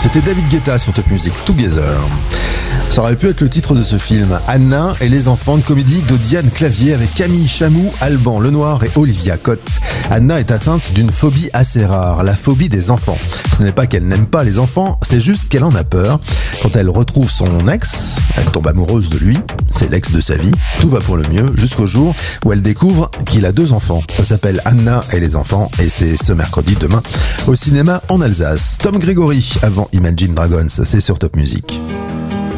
C'était David Guetta sur Top Music, Together. Ça aurait pu être le titre de ce film. Anna et les enfants, une comédie de Diane Clavier avec Camille Chamou, Alban Lenoir et Olivia Cotte. Anna est atteinte d'une phobie assez rare, la phobie des enfants. Ce n'est pas qu'elle n'aime pas les enfants, c'est juste qu'elle en a peur. Quand elle retrouve son ex, elle tombe amoureuse de lui, c'est l'ex de sa vie, tout va pour le mieux, jusqu'au jour où elle découvre qu'il a 2 enfants. Ça s'appelle Anna et les enfants, et c'est ce mercredi demain au cinéma en Alsace. Tom Gregory avant Imagine Dragons, c'est sur Top Music.